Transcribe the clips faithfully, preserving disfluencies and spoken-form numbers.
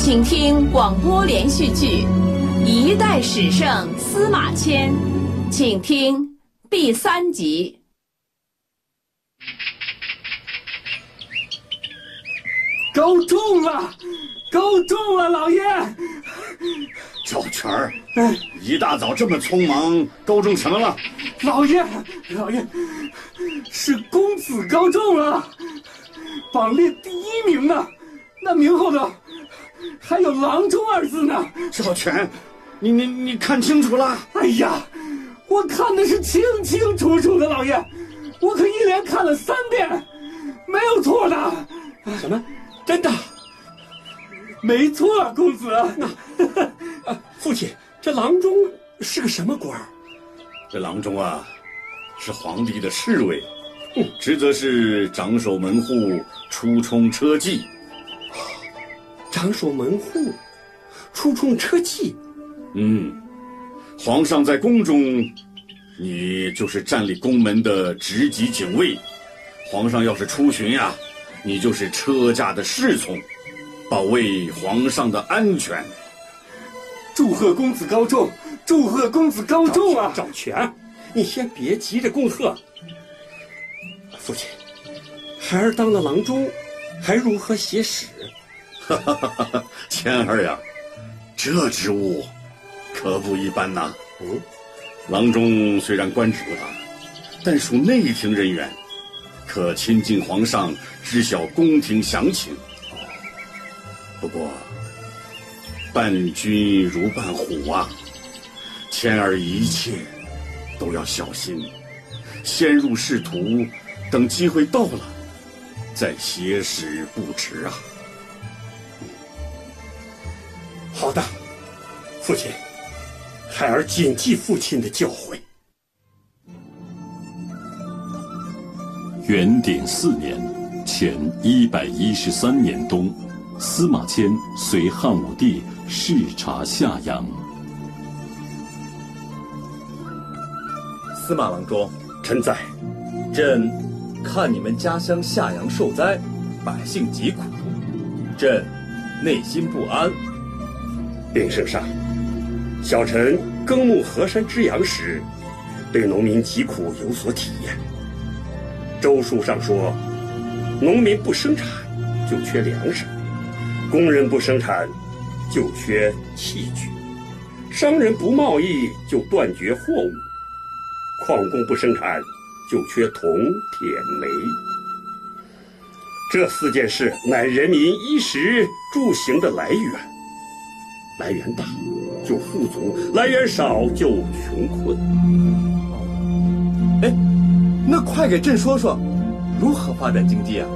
请听广播连续剧《一代史圣司马迁》，请听第三集。 高中了，高中了，老爷！ 赵全儿，哎，一大早这么匆忙，高中什么了？ 老爷，老爷，是公子高中了，榜列第一名呢。那名后头还有郎中二字呢。 赵全，你你你看清楚了？ 哎呀，我看的是清清楚楚的，老爷，我可一连看了三遍，没有错的。 什么？真的？ 没错，公子。 啊，父亲，这郎中是个什么官儿？ 这郎中啊，是皇帝的侍卫，嗯，职责是掌守门户、出充车骑。 掌守门户，出充车骑。 嗯，皇上在宫中，你就是站立宫门的职级警卫；皇上要是出巡呀、啊，你就是车驾的侍从，保卫皇上的安全。 祝贺公子高中，祝贺公子高中啊！ 赵全，你先别急着恭贺。父亲，孩儿当了郎中，还如何写史？ 哈哈哈哈！谦儿呀，这职务可不一般呐。 嗯， 郎中虽然官职不大，但属内廷人员，可亲近皇上，知晓宫廷详情。不过，伴君如伴虎啊，谦儿一切都要小心，先入仕途，等机会到了，再写史不迟啊。 好的，父亲，孩儿谨记父亲的教诲。 元鼎四年，前一百一十三年冬，司马迁随汉武帝视察夏阳。 司马郎中， 臣在。 朕看你们家乡夏阳受灾，百姓疾苦，朕内心不安。 禀圣上，小臣耕牧河山之阳时，对农民疾苦有所体验。周书上说，农民不生产就缺粮食，工人不生产就缺器具，商人不贸易就断绝货物，矿工不生产就缺铜、铁、煤。这四件事乃人民衣食住行的来源，来源大就富足，来源少就穷困。 哎，那快给朕说说，如何发展经济啊？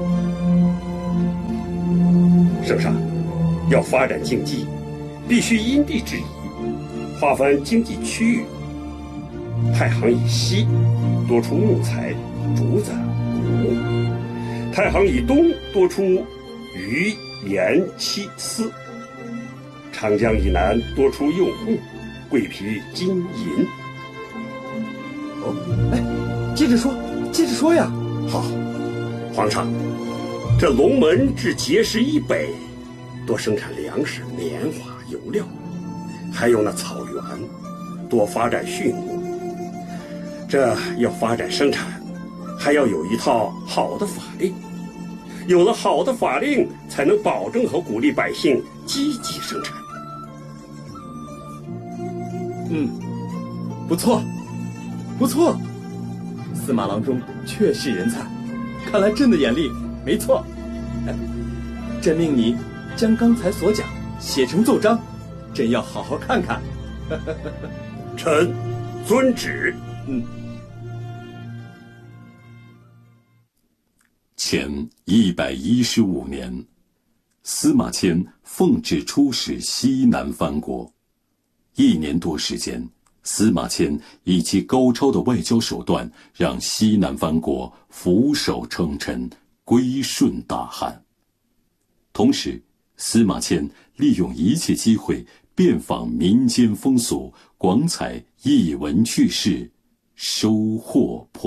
圣上，要发展经济，必须因地制宜，划分经济区域。太行以西多出木材、竹子、古木；太行以东多出鱼、盐、漆、丝；长江以南多出柚木、桂皮、金银。 哦，哎，接着说，接着说呀！ 好，皇上，这龙门至碣石以北，多生产粮食、棉花、油料，还有那草原，多发展畜牧。这要发展生产，还要有一套好的法令。有了好的法令，才能保证和鼓励百姓积极生产。 嗯，不错，不错，司马郎中确是人才，看来朕的眼力没错。哎，朕命你将刚才所讲写成奏章，朕要好好看看。 臣遵旨。 嗯。 前一百一十五年，司马迁奉旨出使西南藩国。一年多时间，司马迁以其高超的外交手段，让西南藩国俯首称臣，归顺大汉。同时，司马迁利用一切机会遍访民间风俗，广采逸闻趣事，收获颇